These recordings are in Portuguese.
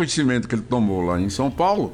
conhecimento que ele tomou lá em São Paulo,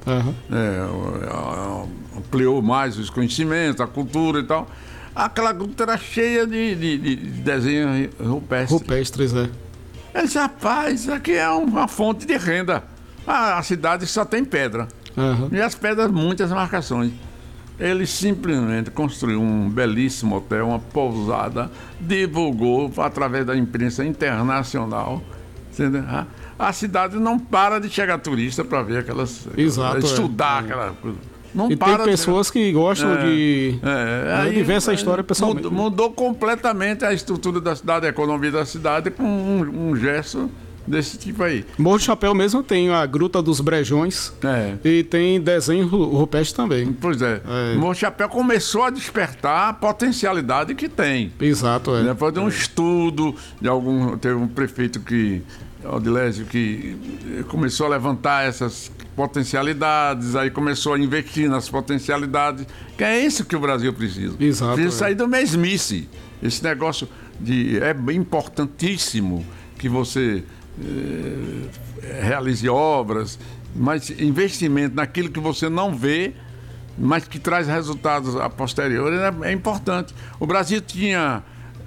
ampliou mais os conhecimentos, a cultura e tal. Aquela gruta era cheia de desenhos rupestres. Rupestres, é. Ele disse, rapaz, isso aqui é uma fonte de renda. A cidade só tem pedra. E as pedras, muitas marcações. Ele simplesmente construiu um belíssimo hotel, uma pousada, divulgou através da imprensa internacional. Entendeu? A cidade não para de chegar turista para ver aquelas... Exato, estudar aquela coisa. Não e para tem pessoas que gostam de ver essa história pessoalmente. Mudou completamente a estrutura da cidade, a economia da cidade, com um gesto desse tipo aí. Morro do Chapéu mesmo tem a Gruta dos Brejões e tem desenho rupestre também. Pois é. Morro do Chapéu começou a despertar a potencialidade que tem. Exato, Depois de um estudo, teve um prefeito Odilésio, que começou a levantar essas potencialidades, aí começou a investir nas potencialidades, que é isso que o Brasil precisa. Exato. Precisa sair do mesmice. Esse negócio é importantíssimo que você realize obras, mas investimento naquilo que você não vê, mas que traz resultados a posteriori é importante. O Brasil tinha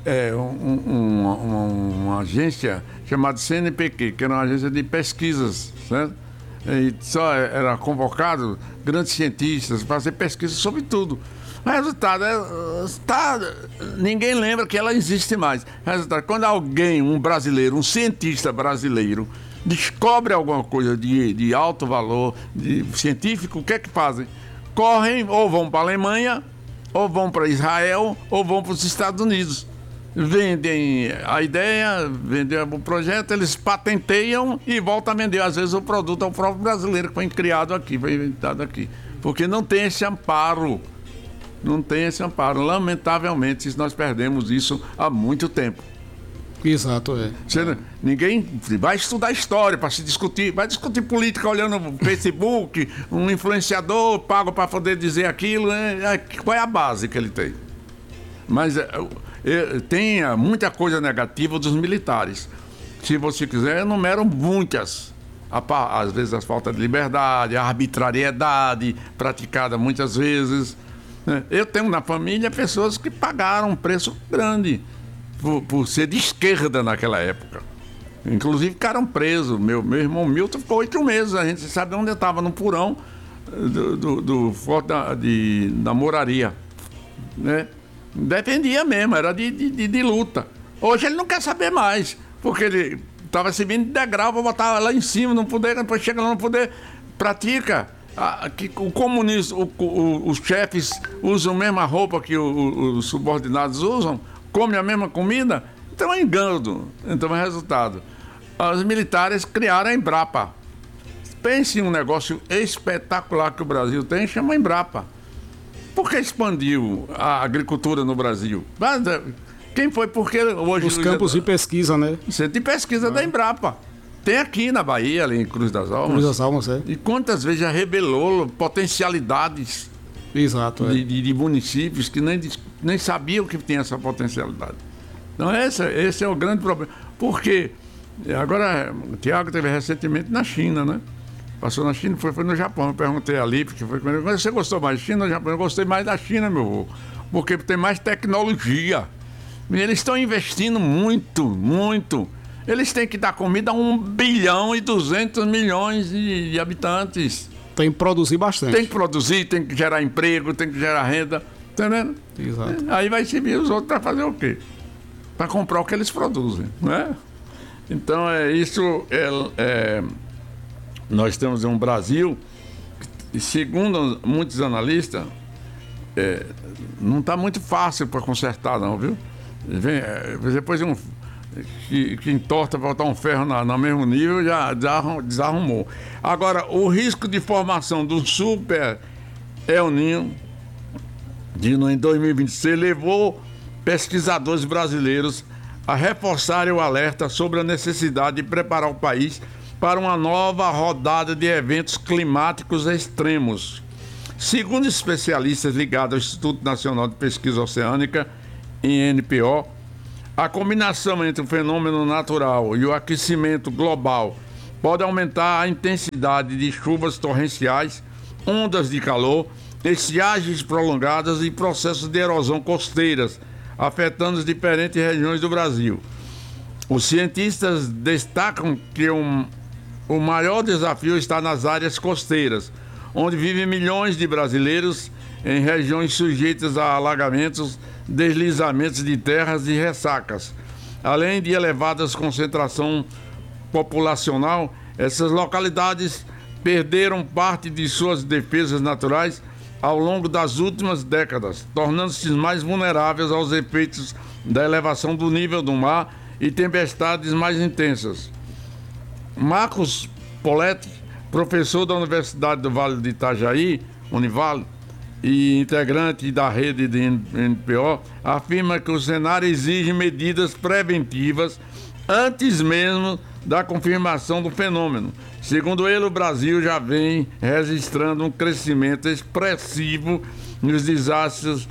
uma agência chamada CNPq, que era uma agência de pesquisas, certo? E só era convocado grandes cientistas para fazer pesquisas sobre tudo. O resultado ninguém lembra que ela existe mais. O resultado, quando alguém, um brasileiro, um cientista brasileiro, descobre alguma coisa de alto valor, de científico, o que é que fazem? Correm, ou vão para a Alemanha, ou vão para Israel, ou vão para os Estados Unidos. Vendem a ideia, vendem o projeto, eles patenteiam e voltam a vender, às vezes, o produto ao próprio brasileiro que foi criado aqui, foi inventado aqui. Porque não tem esse amparo. Não tem esse amparo. Lamentavelmente, nós perdemos isso há muito tempo. Exato, Ninguém vai estudar história para se discutir, vai discutir política olhando no Facebook, um influenciador pago para poder dizer aquilo, qual é a base que ele tem? Mas tem muita coisa negativa dos militares. Se você quiser, eu enumero muitas. Às vezes a falta de liberdade, a arbitrariedade praticada muitas vezes. Eu tenho na família pessoas que pagaram um preço grande por ser de esquerda naquela época. Inclusive ficaram presos. Meu irmão Milton ficou 8 meses. A gente sabe onde estava, no porão do Forte da Moraria. Né? Defendia mesmo, era de luta. Hoje ele não quer saber mais, porque ele estava subindo de degrau para botar lá em cima, não poder, depois chega lá, não poder, pratica. Que o comunista, os chefes usam a mesma roupa que os subordinados usam, comem a mesma comida, então é engano, então é resultado. Os militares criaram a Embrapa. Pense em um negócio espetacular que o Brasil tem, chama Embrapa. Por que expandiu a agricultura no Brasil? Quem foi? Porque hoje... Os campos de pesquisa, né? Centro de pesquisa da Embrapa. Tem aqui na Bahia, ali em Cruz das Almas. Cruz das Almas, E quantas vezes já revelou potencialidades. Exato, de municípios que nem sabiam que tinha essa potencialidade. Então esse é o grande problema. Porque agora o Tiago esteve recentemente na China, né? Passou na China, foi no Japão. Eu perguntei ali, porque você gostou mais da China ou do Japão? Eu gostei mais da China, meu avô, porque tem mais tecnologia. E eles estão investindo muito, muito. Eles têm que dar comida a 1,2 bilhão de habitantes. Tem que produzir bastante. Tem que produzir, tem que gerar emprego, tem que gerar renda. Tá entendendo? Exato. Aí vai servir os outros para fazer o quê? Para comprar o que eles produzem, né? Então, nós temos um Brasil que, segundo muitos analistas, não está muito fácil para consertar, não, viu? Depois que entorta para botar um ferro no mesmo nível, já desarrumou. Agora, o risco de formação do super El Niño em 2026 levou pesquisadores brasileiros a reforçarem o alerta sobre a necessidade de preparar o país para uma nova rodada de eventos climáticos extremos. Segundo especialistas ligados ao Instituto Nacional de Pesquisa Oceânica, INPO, a combinação entre o fenômeno natural e o aquecimento global pode aumentar a intensidade de chuvas torrenciais, ondas de calor, estiagens prolongadas e processos de erosão costeiras, afetando as diferentes regiões do Brasil. Os cientistas destacam que o maior desafio está nas áreas costeiras, onde vivem milhões de brasileiros em regiões sujeitas a alagamentos, deslizamentos de terras e ressacas. Além de elevadas concentração populacional, essas localidades perderam parte de suas defesas naturais ao longo das últimas décadas, tornando-se mais vulneráveis aos efeitos da elevação do nível do mar e tempestades mais intensas. Marcos Poletti, professor da Universidade do Vale do Itajaí, Univale, e integrante da rede de NPO, afirma que o cenário exige medidas preventivas antes mesmo da confirmação do fenômeno. Segundo ele, o Brasil já vem registrando um crescimento expressivo nos desastres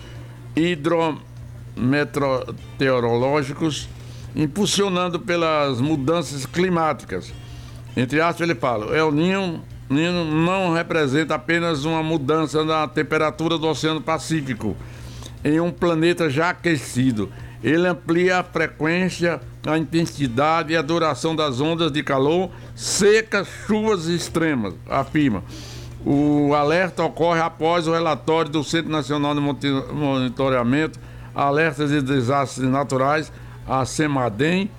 hidrometeorológicos, impulsionado pelas mudanças climáticas. Entre aspas, ele fala: El Niño não representa apenas uma mudança na temperatura do Oceano Pacífico em um planeta já aquecido. Ele amplia a frequência, a intensidade e a duração das ondas de calor, secas, chuvas extremas, afirma. O alerta ocorre após o relatório do Centro Nacional de Monitoramento, Alertas de Desastres Naturais, a CEMADEM,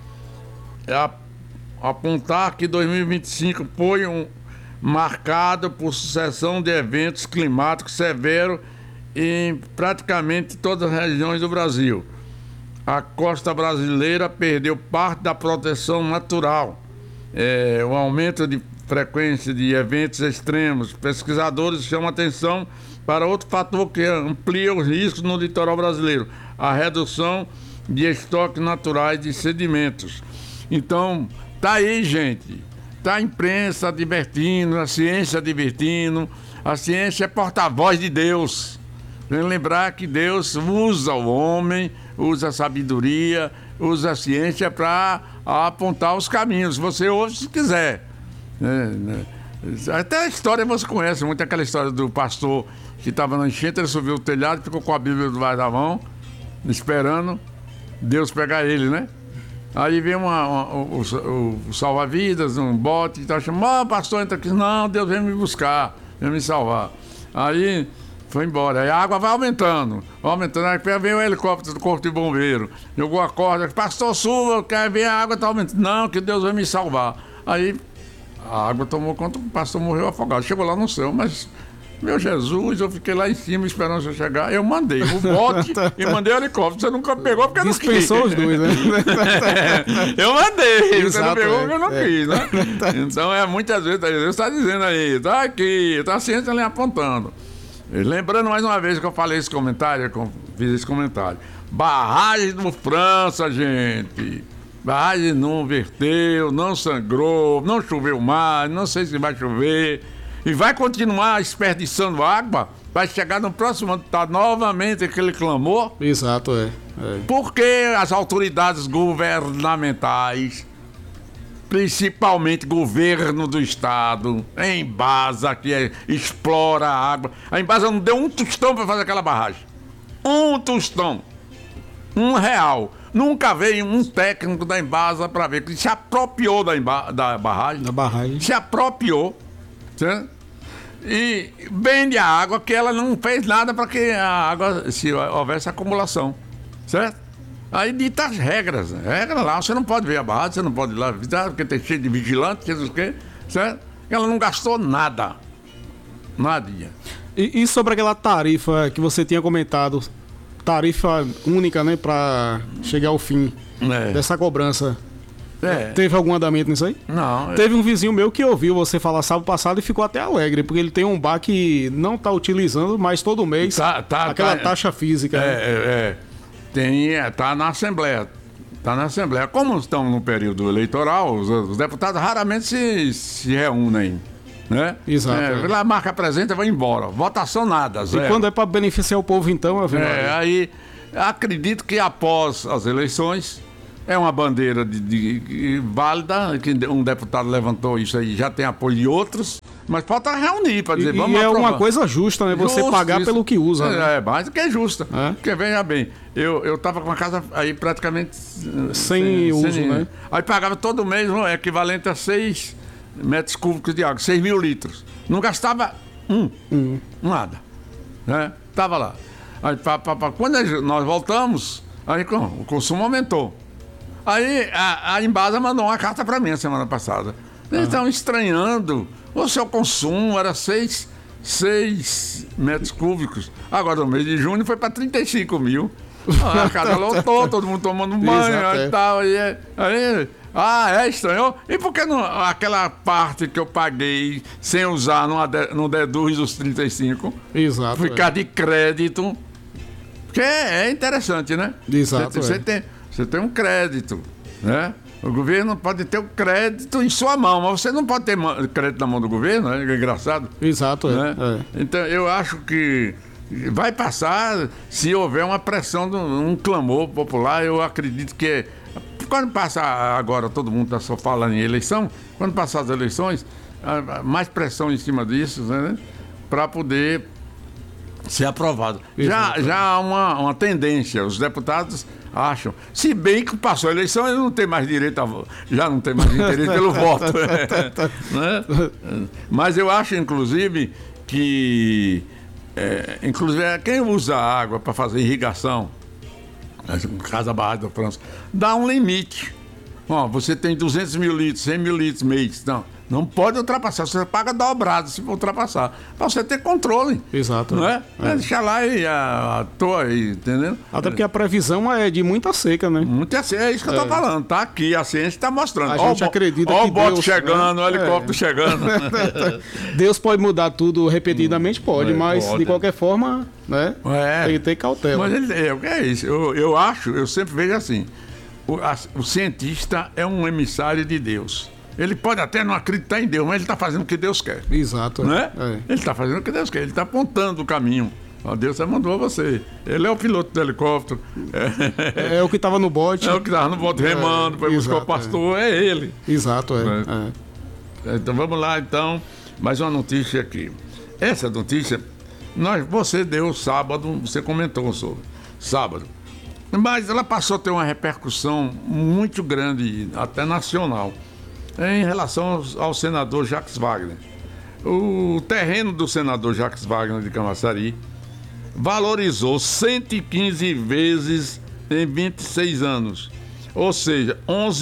apontar que 2025 foi marcado por sucessão de eventos climáticos severos em praticamente todas as regiões do Brasil. A costa brasileira perdeu parte da proteção natural. O aumento de frequência de eventos extremos. Pesquisadores chamam atenção para outro fator que amplia os riscos no litoral brasileiro: a redução de estoques naturais de sedimentos. Então, tá aí, gente. Tá a imprensa advertindo, a ciência advertindo. A ciência é porta-voz de Deus. Vem lembrar que Deus usa o homem, usa a sabedoria, usa a ciência para apontar os caminhos. Você ouve se quiser. Até a história você conhece muito, aquela história do pastor que estava na enchente, ele subiu o telhado, ficou com a Bíblia debaixo da mão, esperando Deus pegar ele, né? Aí vem o salva-vidas, um bote, e tá chamando: pastor, entra aqui. Não, Deus vem me buscar, vem me salvar. Aí foi embora. Aí a água vai aumentando. Aí vem o helicóptero do Corpo de Bombeiro, jogou a corda: pastor, suba, quer ver, a água está aumentando. Não, que Deus vai me salvar. Aí a água tomou conta, o pastor morreu afogado. Chegou lá no céu, mas, meu Jesus, eu fiquei lá em cima esperando você chegar. Eu mandei o bote e mandei o helicóptero. Você nunca pegou porque não quis. Dispensou os dois, né? Eu mandei, Exato, você não pegou porque eu não quis, né? Então, muitas vezes, Deus está dizendo aí, tá aqui, tá a ciência ali apontando. E lembrando mais uma vez que eu falei esse comentário, eu fiz esse comentário. Barragem do França, gente. Barragem não verteu, não sangrou, não choveu mais, não sei se vai chover. E vai continuar desperdiçando água, vai chegar no próximo ano, tá novamente aquele clamor. Exato, Porque as autoridades governamentais, principalmente governo do estado, a Embasa, que explora a água, a Embasa não deu um tostão para fazer aquela barragem. Um tostão. R$1. Nunca veio um técnico da Embasa para ver, que se apropriou da barragem. Da barragem. Se apropriou. Certo? E vende a água, que ela não fez nada para que a água, se houvesse acumulação, certo? Aí dita as regras lá, você não pode ver a barragem, você não pode ir lá visitar, porque tem cheio de vigilante, certo? Ela não gastou nada, nadinha. E sobre aquela tarifa que você tinha comentado, tarifa única, né, para chegar ao fim dessa cobrança. Teve algum andamento nisso aí? Não. Teve um vizinho meu que ouviu você falar sábado passado e ficou até alegre, porque ele tem um bar que não está utilizando, mas todo mês aquela taxa física. Tá na Assembleia. Tá na Assembleia. Como estamos no período eleitoral, os deputados raramente se reúnem, né? Exato. Lá marca presença e vai embora. Votação nada, zero. E quando é para beneficiar o povo, então, aí acredito que após as eleições É uma bandeira válida, que um deputado levantou isso aí, já tem apoio de outros, mas falta reunir para dizer, vamos aprovar. É uma coisa justa, né? Você pagar isso, pelo que usa. Né? É, mais do que justa. Porque, veja bem, eu estava com a casa aí praticamente sem uso, né? Aí pagava todo mês o equivalente a 6 metros cúbicos de água, 6 mil litros. Não gastava nada. Né? Tava lá. Aí, quando nós voltamos, aí o consumo aumentou. Aí a Embasa mandou uma carta para mim a semana passada. Eles estão estranhando. O seu consumo era 6 metros cúbicos. Agora, no mês de junho, foi para 35 mil. A casa lotou, todo mundo tomando banho e tal. É estranho. E por que não, aquela parte que eu paguei sem usar não deduz os 35? Exato. Ficar de crédito. Porque é interessante, né? Exato. Você tem um crédito, né? O governo pode ter o crédito em sua mão, mas você não pode ter crédito na mão do governo, né? É engraçado. Exato, né? Então, eu acho que vai passar se houver uma pressão, um clamor popular. Eu acredito que quando passar agora, todo mundo está só falando em eleição, quando passar as eleições, mais pressão em cima disso, né? Para poder ser aprovado. Já há uma tendência, os deputados acham, se bem que passou a eleição, eles não têm mais direito já não tem mais interesse pelo voto. Né? Mas eu acho, inclusive, que quem usa água para fazer irrigação, Casa Barra da França, dá um limite. Você tem 200 mil litros, 100 mil litros mês. Não pode ultrapassar, você paga dobrado se for ultrapassar. Para você ter controle. Exato. Não é? Deixa lá e à toa aí, entendeu? Até porque a previsão é de muita seca, né? Muita seca, é isso que eu tô falando. Tá aqui, a ciência está mostrando. A gente acredita que o bote Deus, chegando, o helicóptero chegando. Deus pode mudar tudo repetidamente, pode, mas pode. De qualquer forma, né? Tem que ter cautela. Mas o que é isso? Eu sempre vejo assim. O cientista é um emissário de Deus. Ele pode até não acreditar em Deus, mas ele está fazendo o que Deus quer. Exato. Né? Ele está fazendo o que Deus quer, ele está apontando o caminho. Deus mandou você. Ele é o piloto do helicóptero. É o que estava no bote. É o que estava no bote remando, para buscar o pastor, é ele. Exato, Então vamos lá, então. Mais uma notícia aqui. Essa notícia, você deu sábado, você comentou sobre. Sábado. Mas ela passou a ter uma repercussão muito grande, até nacional, em relação ao senador Jacques Wagner. O terreno do senador Jacques Wagner de Camaçari valorizou 115 vezes em 26 anos. Ou seja,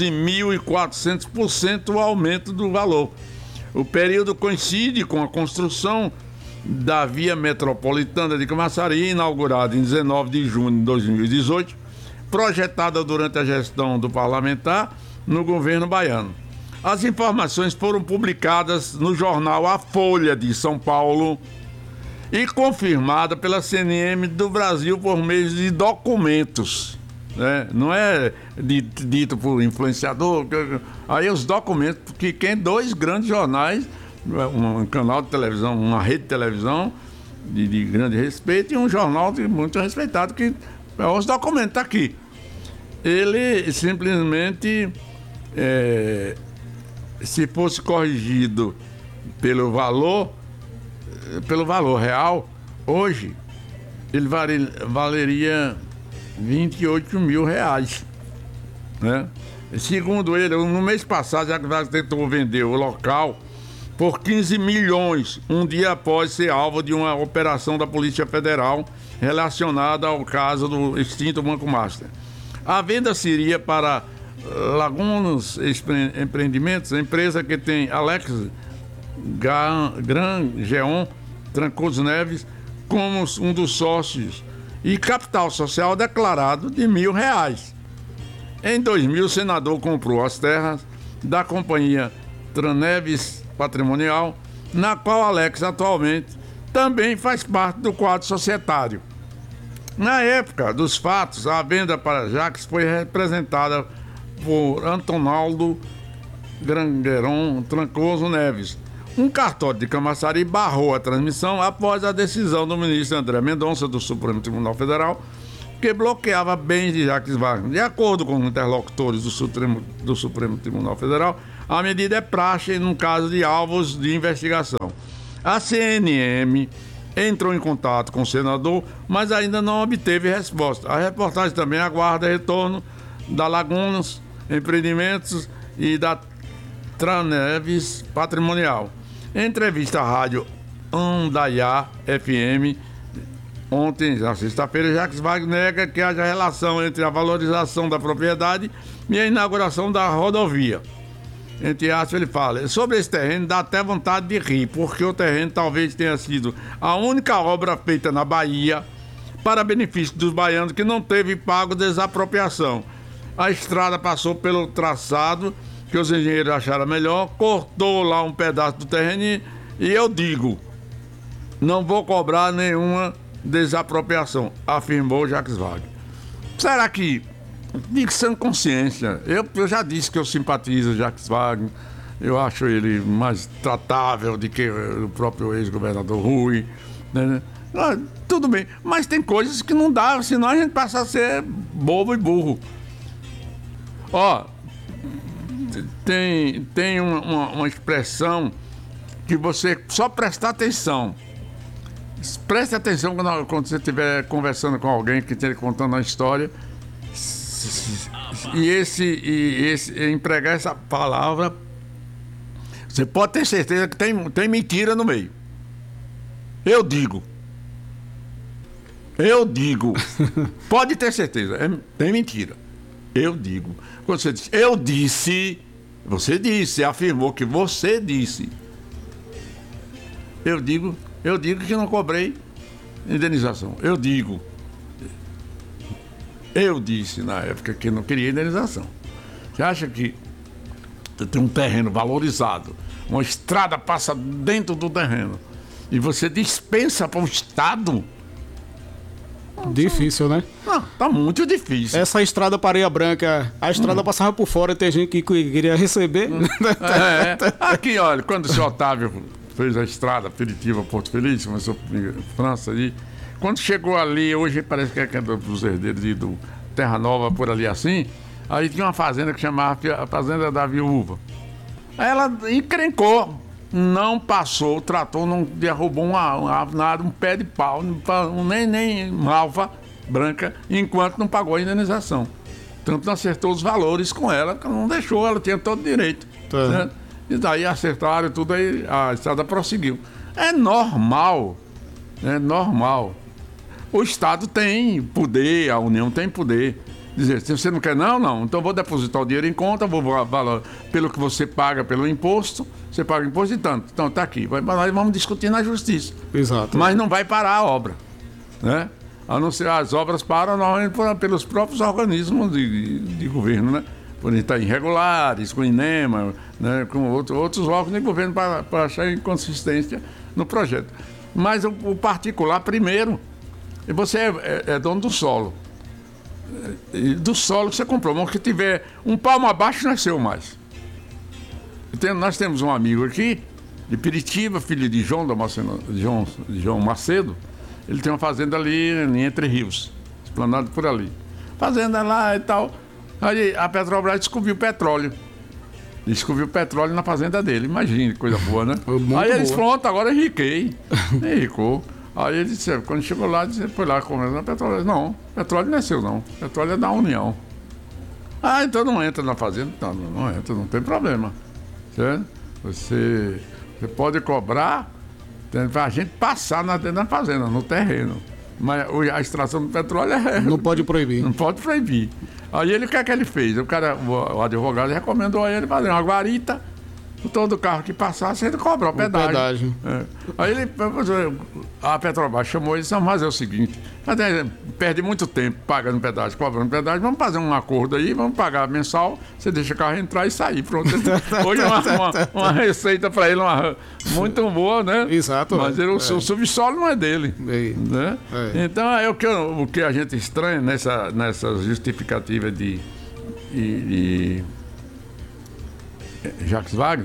11.400% o aumento do valor. O período coincide com a construção da Via Metropolitana de Camaçari, inaugurada em 19 de junho de 2018, projetada durante a gestão do parlamentar no governo baiano. As informações foram publicadas no jornal A Folha de São Paulo e confirmada pela CNM do Brasil por meio de documentos. Né? Não é dito por influenciador. Aí os documentos, porque dois grandes jornais, um canal de televisão, uma rede de televisão de grande respeito e um jornal muito respeitado, que os documentos estão aqui. Ele simplesmente, se fosse corrigido pelo valor real, hoje ele valeria 28 mil reais. Né? Segundo ele, no mês passado, já tentou vender o local por 15 milhões, um dia após ser alvo de uma operação da Polícia Federal relacionada ao caso do extinto Banco Master. A venda seria para Lagunas Empreendimentos, a empresa que tem Alex Grangeon Trancoso Neves como um dos sócios e capital social declarado de R$1.000. Em 2000, o senador comprou as terras da companhia Traneves Patrimonial, na qual Alex atualmente também faz parte do quadro societário. Na época dos fatos, a venda para Jacques foi representada por Antonaldo Grangeron Trancoso Neves. Um cartório de Camaçari barrou a transmissão após a decisão do ministro André Mendonça, do Supremo Tribunal Federal, que bloqueava bens de Jacques Wagner. De acordo com interlocutores do Supremo Tribunal Federal, a medida é praxe no caso de alvos de investigação. A CNM entrou em contato com o senador, mas ainda não obteve resposta. A reportagem também aguarda retorno da Lagunas Empreendimentos e da Traneves Patrimonial. Em entrevista à rádio Andaiá FM, ontem, na sexta-feira, Jacques Wagner nega que haja relação entre a valorização da propriedade e a inauguração da rodovia. Entre aspas, ele fala: sobre esse terreno dá até vontade de rir, porque o terreno talvez tenha sido a única obra feita na Bahia para benefício dos baianos que não teve pago desapropriação. A estrada passou pelo traçado que os engenheiros acharam melhor, cortou lá um pedaço do terreno e eu digo, não vou cobrar nenhuma desapropriação, afirmou Jacques Wagner. Será que, digo sem consciência, eu já disse que eu simpatizo Jacques Wagner, eu acho ele mais tratável do que o próprio ex-governador Rui, né? Tudo bem, mas tem coisas que não dá, senão a gente passa a ser bobo e burro. Ó, tem uma expressão que você só prestar atenção. Preste atenção quando você estiver conversando com alguém que esteja contando uma história e empregar essa palavra, você pode ter certeza que tem mentira no meio. Eu digo. Pode ter certeza, tem mentira. Eu digo. Quando você diz, eu disse, você disse, afirmou que você disse. Eu digo que não cobrei indenização. Eu disse na época que não queria indenização. Você acha que tem um terreno valorizado, uma estrada passa dentro do terreno e você dispensa para o Estado? Difícil, né? Não, tá muito difícil. Essa estrada para Areia Branca, a estrada passava por fora e tem gente que queria receber. Aqui, olha, quando o senhor Otávio fez a estrada Peritiba Porto Feliz, começou França ali, quando chegou ali, hoje parece que é dos herdeiros do Terra Nova, por ali assim, aí tinha uma fazenda que chamava a Fazenda da Viúva. Aí ela encrencou. Não passou, o trator não derrubou um pé de pau, nem malva branca, enquanto não pagou a indenização. Tanto não acertou os valores com ela, que não deixou, ela tinha todo direito. Né? E daí acertaram tudo, aí a estrada prosseguiu. É normal. O Estado tem poder, a União tem poder. Dizer, se você não quer, não, então vou depositar o dinheiro em conta, vou pelo que você paga pelo imposto, você paga o imposto e tanto. Então tá aqui, nós vamos discutir na justiça. Exato. Mas não vai parar a obra, né? A não ser as obras param normalmente pelos próprios organismos de governo, né? Por estar irregulares, com o INEMA, né? Com outros órgãos de governo para achar inconsistência no projeto. Mas o particular, primeiro, você é dono do solo. E do solo que você comprou, mas que tiver um palmo abaixo não é seu mais. Nós temos um amigo aqui de Piritiba, filho de João Macedo. Ele tem uma fazenda ali em Entre Rios, esplanado por ali, fazenda lá e tal. Aí a Petrobras descobriu petróleo na fazenda dele. Imagine, coisa boa, né? Aí eles, pronto, agora enricou. Aí ele disse, quando chegou lá, foi lá conversando na Petróleo. Não, petróleo não é seu, não. Petróleo é da União. Ah, então não entra na fazenda? Não entra, não tem problema. Certo? Você pode cobrar para a gente passar dentro da fazenda, no terreno. Mas a extração do petróleo não pode proibir. Não pode proibir. Aí ele, o que é que ele fez? O advogado recomendou a ele fazer uma guarita. Todo carro que passasse, ele cobra o pedágio. Aí a Petrobras chamou ele e disse, vamos fazer o seguinte, perde muito tempo pagando pedágio, cobrando pedágio, vamos fazer um acordo aí, vamos pagar mensal, você deixa o carro entrar e sair, pronto. Hoje uma receita para ele muito boa, né? Exato. Mas o subsolo não é dele. Né? Então é o que a gente estranha nessa justificativa de Jacques Wagner,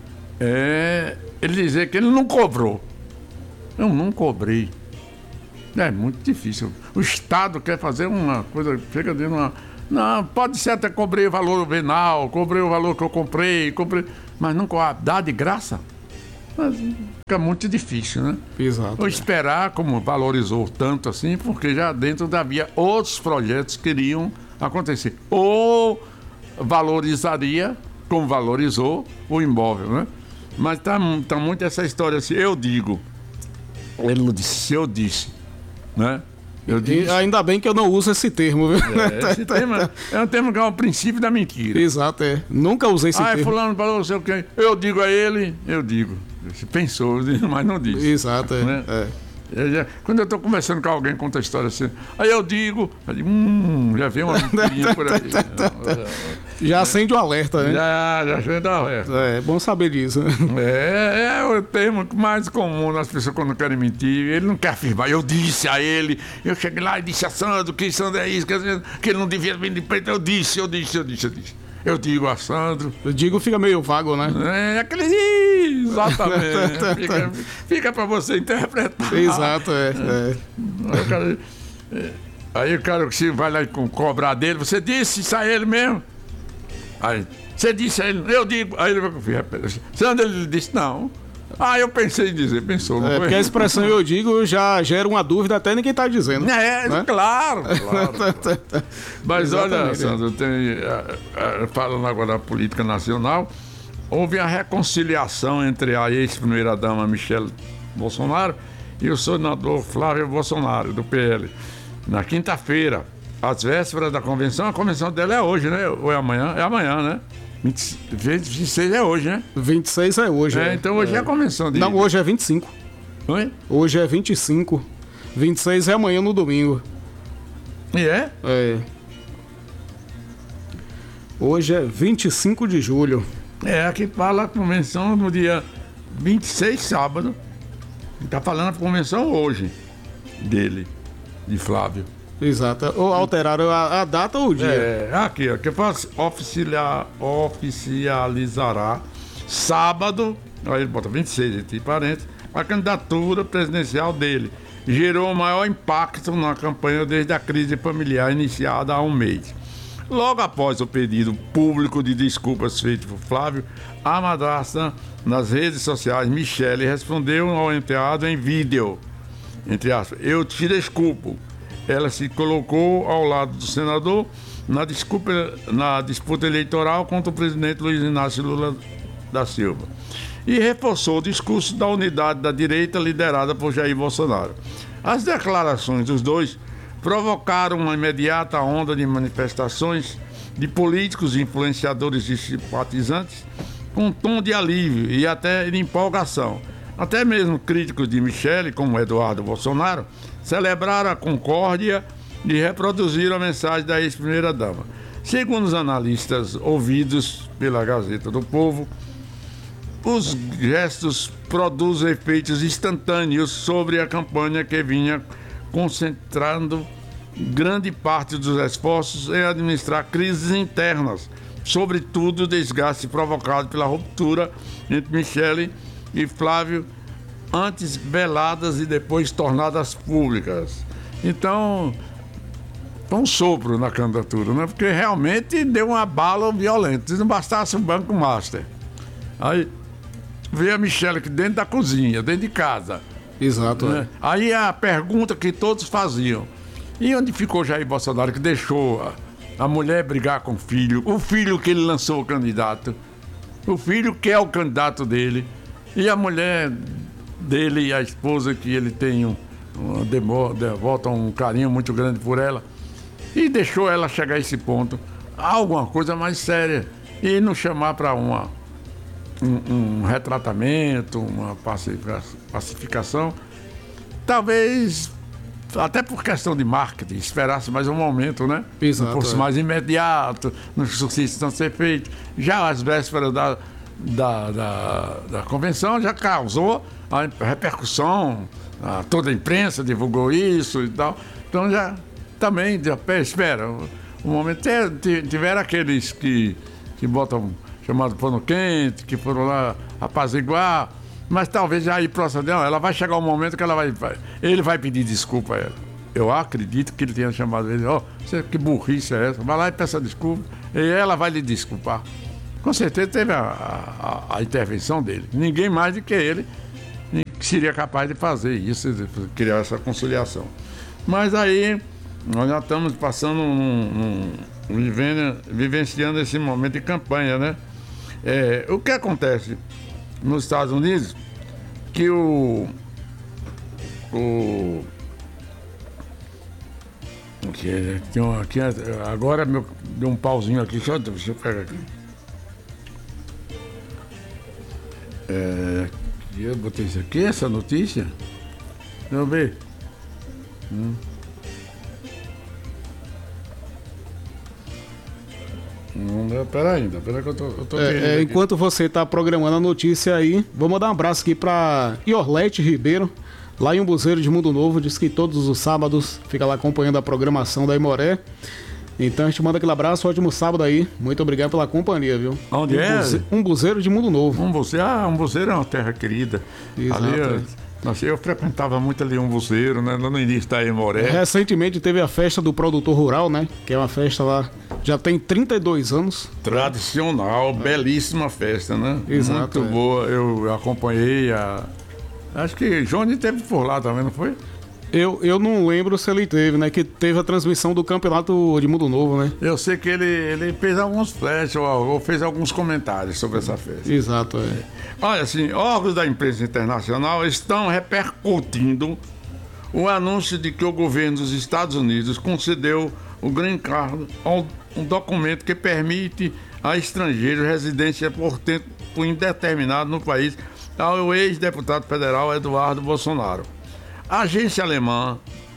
ele dizer que ele não cobrou. Eu não cobrei. É muito difícil. O Estado quer fazer uma coisa, chega dentro de uma... Não, pode ser até cobrei o valor venal, cobrei o valor que eu comprei, mas não dá de graça. Mas fica muito difícil, né? Exato. Ou esperar, como valorizou tanto assim, porque já dentro havia outros projetos que iriam acontecer. Ou valorizaria, como valorizou, o imóvel, né? Mas tá muito essa história assim, eu digo, ele não disse, eu disse, né? Eu disse. E ainda bem que eu não uso esse termo, viu? Esse termo é um termo que é o princípio da mentira. Exato, é. Nunca usei esse termo. Fulano falou, não sei o que. Eu digo a ele, eu digo. Você pensou, mas não disse. Exato, é. Né? Quando eu estou conversando com alguém, conta a história assim. Aí eu digo, já vem uma mentirinha por aí. Já acende o alerta, né? Já acende o alerta. É bom saber disso. É o termo mais comum nas pessoas quando querem mentir. Ele não quer afirmar. Eu disse a ele, eu cheguei lá e disse a Sandro que Sandro é isso, que ele não devia vir de preto. Eu disse. Eu digo a Sandro. Eu digo, fica meio vago, né? Aquele. Exatamente. Fica pra você interpretar. Exato, Aí o cara que vai lá cobrar dele, você disse isso a ele mesmo? Aí, você disse a ele, eu digo. Aí ele vai repetir. Sandro, ele disse, não. Eu pensei em dizer, pensou. Não foi? Porque a expressão eu digo já gera uma dúvida até ninguém tá dizendo. Né? Claro. Mas exatamente. Olha, Sandro, falando agora da política nacional, houve a reconciliação entre a ex-primeira-dama Michele Bolsonaro e o senador Flávio Bolsonaro, do PL, na quinta-feira, às vésperas da convenção. A convenção dela é hoje, né? Ou é amanhã? É amanhã, né? 26 é hoje, né? 26 é hoje. Então hoje é a convenção de... Não, hoje é 25. Oi? Hoje é 25. 26 é amanhã no domingo. E é? Hoje é 25 de julho. Aqui fala a convenção no dia 26, sábado. Está falando a convenção hoje dele, de Flávio. Exato. Ou alteraram a data ou o dia. Aqui, ó, que oficializará sábado, aí ele bota 26, entre parênteses, a candidatura presidencial dele. Gerou o maior impacto na campanha desde a crise familiar iniciada há um mês. Logo após o pedido público de desculpas feito por Flávio, a madrasta nas redes sociais, Michele, respondeu ao enteado em vídeo, entre aspas, eu te desculpo. Ela se colocou ao lado do senador na disputa eleitoral contra o presidente Luiz Inácio Lula da Silva e reforçou o discurso da unidade da direita liderada por Jair Bolsonaro. As declarações dos dois provocaram uma imediata onda de manifestações de políticos, influenciadores e simpatizantes com um tom de alívio e até de empolgação. Até mesmo críticos de Michele, como Eduardo Bolsonaro, celebraram a concórdia e reproduziram a mensagem da ex-primeira-dama. Segundo os analistas ouvidos pela Gazeta do Povo, os gestos produzem efeitos instantâneos sobre a campanha que vinha concentrando grande parte dos esforços em administrar crises internas, sobretudo o desgaste provocado pela ruptura entre Michele e Flávio, antes veladas e depois tornadas públicas. Então, foi um sopro na candidatura, né? Porque realmente deu um abalo violento. Se não bastasse um banco master. Aí veio a Michele aqui dentro da cozinha, dentro de casa. Exato. Né? Aí a pergunta que todos faziam: e onde ficou Jair Bolsonaro, que deixou a mulher brigar com o filho que ele lançou o candidato, o filho que é o candidato dele, e a mulher dele e a esposa que ele tem devota um carinho muito grande por ela, e deixou ela chegar a esse ponto, alguma coisa mais séria, e não chamar para um retratamento, uma pacificação, talvez até por questão de marketing, esperasse mais um momento, né? Exato, fosse mais imediato, não precisam ser feito. Já às vésperas da convenção já causou a repercussão, toda a imprensa divulgou isso e tal. Então já também, espera, um momento. Tiveram aqueles que botam, chamado pano quente, que foram lá apaziguar, Mas talvez aí próximo dela, ela vai chegar um momento que ele vai pedir desculpa a ela. Eu acredito que ele tenha chamado ele, que burrice é essa? Vai lá e peça desculpa. E ela vai lhe desculpar. Com certeza teve a intervenção dele. Ninguém mais do que ele que seria capaz de fazer isso, de criar essa conciliação. Mas aí nós já estamos passando vivenciando esse momento de campanha, né? O que acontece nos Estados Unidos, que aqui, agora deu um pauzinho aqui, deixa eu pegar aqui. Eu botei isso aqui, essa notícia. Deixa eu ver. Peraí que eu tô enquanto você tá programando a notícia aí, vou mandar um abraço aqui pra Iorlete Ribeiro, lá em Umbuzeiro de Mundo Novo. Diz que todos os sábados fica lá acompanhando a programação da Imoré. Então a gente manda aquele abraço, ótimo sábado aí. Muito obrigado pela companhia, viu? Onde é? Umbuzeiro de Mundo Novo. Umbuzeiro é uma terra querida. Exato. Ali, eu frequentava muito ali Umbuzeiro, né? Lá no início da Imoré. Recentemente teve a festa do produtor rural, né? Que é uma festa lá, já tem 32 anos. Tradicional, belíssima festa, né? Exato. Muito boa, eu acompanhei Acho que Johnny esteve por lá também, não foi? Eu não lembro se ele teve, né? Que teve a transmissão do campeonato de Mundo Novo, né? Eu sei que ele fez alguns flashes ou fez alguns comentários sobre essa festa. Exato, Olha, assim, órgãos da imprensa internacional estão repercutindo o anúncio de que o governo dos Estados Unidos concedeu o Green Card, um documento que permite a estrangeiros residência por tempo indeterminado no país, ao ex-deputado federal Eduardo Bolsonaro. A agência alemã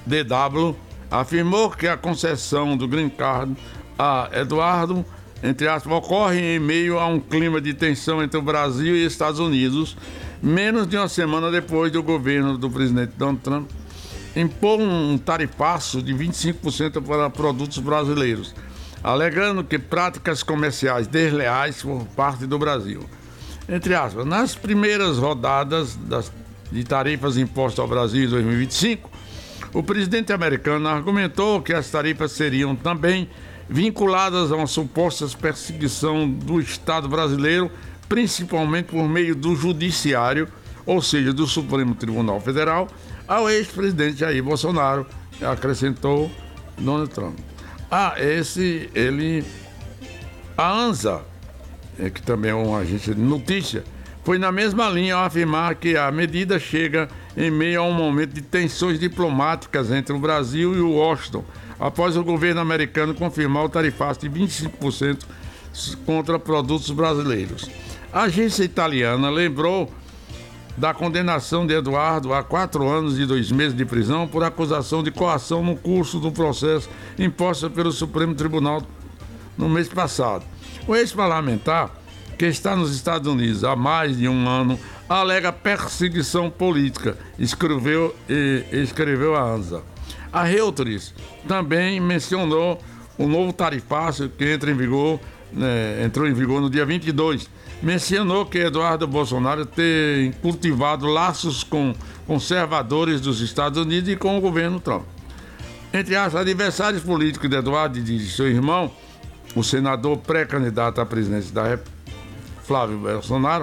DW afirmou que a concessão do Green Card a Eduardo, entre aspas, ocorre em meio a um clima de tensão entre o Brasil e Estados Unidos, menos de uma semana depois do governo do presidente Donald Trump impor um tarifaço de 25% para produtos brasileiros, alegando que práticas comerciais desleais por parte do Brasil. Entre aspas, nas primeiras rodadas de tarifas impostas ao Brasil em 2025, o presidente americano argumentou que as tarifas seriam também vinculadas a uma suposta perseguição do Estado brasileiro, principalmente por meio do Judiciário, ou seja, do Supremo Tribunal Federal, ao ex-presidente Jair Bolsonaro, acrescentou Donald Trump. A ANSA, que também é uma agência de notícia, foi na mesma linha ao afirmar que a medida chega em meio a um momento de tensões diplomáticas entre o Brasil e o Washington, após o governo americano confirmar o tarifaço de 25% contra produtos brasileiros. A agência italiana lembrou da condenação de Eduardo a 4 anos e 2 meses de prisão por acusação de coação no curso do processo imposto pelo Supremo Tribunal no mês passado. O ex-parlamentar, que está nos Estados Unidos há mais de um ano, alega perseguição política, escreveu a ANSA. A Reuters também mencionou o novo tarifaço que entrou em vigor no dia 22. Mencionou que Eduardo Bolsonaro tem cultivado laços com conservadores dos Estados Unidos e com o governo Trump. Entre as adversários políticos de Eduardo e de seu irmão, o senador pré-candidato à presidência da República, Flávio Bolsonaro,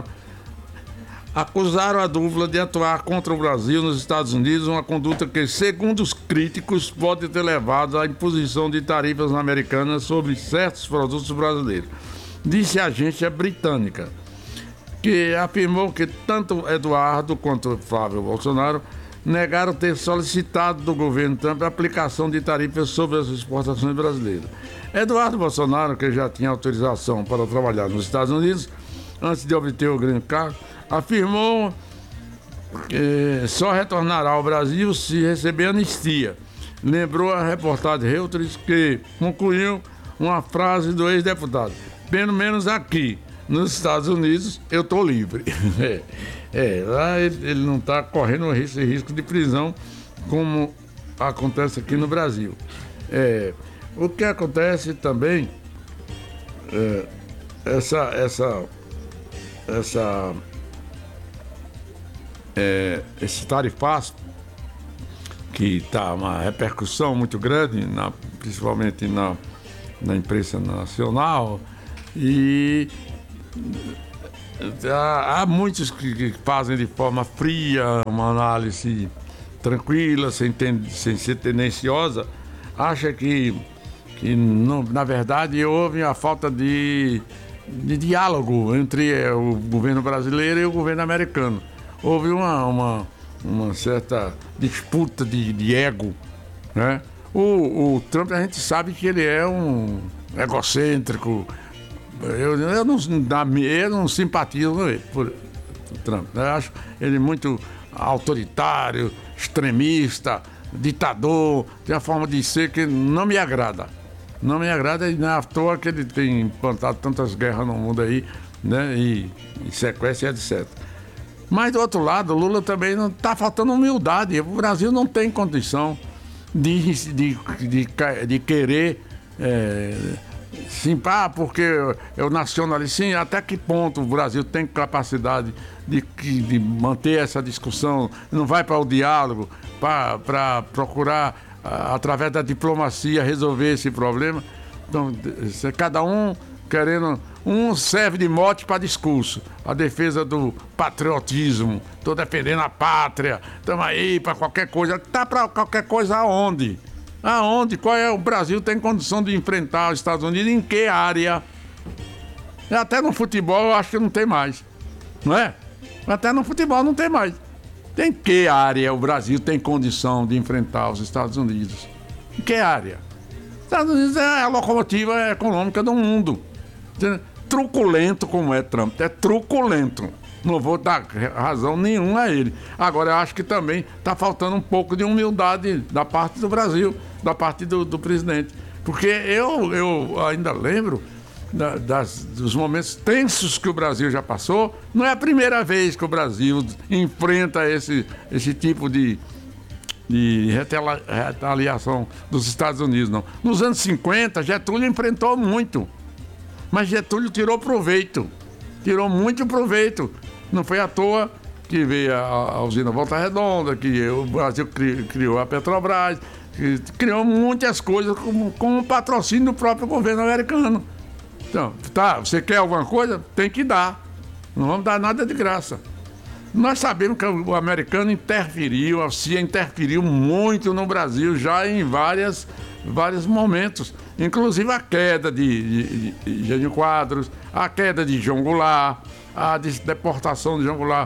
acusaram a dupla de atuar contra o Brasil nos Estados Unidos, uma conduta que, segundo os críticos, pode ter levado à imposição de tarifas americanas sobre certos produtos brasileiros. Disse a agência britânica, que afirmou que tanto Eduardo quanto Flávio Bolsonaro negaram ter solicitado do governo Trump a aplicação de tarifas sobre as exportações brasileiras. Eduardo Bolsonaro, que já tinha autorização para trabalhar nos Estados Unidos, antes de obter o Green Card, afirmou que só retornará ao Brasil se receber anistia. Lembrou a reportagem Reuters, que concluiu uma frase do ex-deputado: pelo menos aqui, nos Estados Unidos, eu estou livre. Lá ele não está correndo esse risco de prisão como acontece aqui no Brasil. O que acontece também, esse tarifaço, que está uma repercussão muito grande, principalmente na imprensa nacional, e há muitos que fazem de forma fria, uma análise tranquila, sem ser tendenciosa, acha que não, na verdade houve a falta de diálogo entre o governo brasileiro e o governo americano. Houve uma certa disputa de ego, né? O Trump, a gente sabe que ele é um egocêntrico. Eu não simpatizo por Trump, né? Eu acho ele muito autoritário, extremista, ditador, tem uma forma de ser que não me agrada. Não me agrada, e não é à toa que ele tem implantado tantas guerras no mundo aí, né? E sequestro e etc. Mas, do outro lado, o Lula também não está faltando humildade. O Brasil não tem condição de querer porque eu nacionalista. Sim, até que ponto o Brasil tem capacidade de manter essa discussão, não vai para o diálogo, para procurar, através da diplomacia, resolver esse problema. Então, cada um querendo... Um serve de mote para discurso, a defesa do patriotismo, estou defendendo a pátria, estamos aí para qualquer coisa. Está para qualquer coisa aonde? Aonde? Qual é? O Brasil tem condição de enfrentar os Estados Unidos em que área? Até no futebol eu acho que não tem mais, não é? Até no futebol não tem mais. Em que área o Brasil tem condição de enfrentar os Estados Unidos? Em que área? Os Estados Unidos é a locomotiva econômica do mundo. Truculento como é Trump, é truculento. Não vou dar razão nenhuma a ele. Agora, eu acho que também está faltando um pouco de humildade da parte do Brasil, da parte do presidente. Porque eu ainda lembro dos momentos tensos que o Brasil já passou. Não é a primeira vez que o Brasil enfrenta esse tipo de retaliação dos Estados Unidos, não. Nos anos 50, Getúlio enfrentou muito. Mas Getúlio tirou proveito, tirou muito proveito. Não foi à toa que veio a usina Volta Redonda, que o Brasil criou a Petrobras, que criou muitas coisas com o patrocínio do próprio governo americano. Então, você quer alguma coisa? Tem que dar. Não vamos dar nada de graça. Nós sabemos que o americano interferiu, a CIA interferiu muito no Brasil já em vários momentos. Inclusive a queda de Jânio Quadros, a queda de João Goulart, a deportação de João Goulart,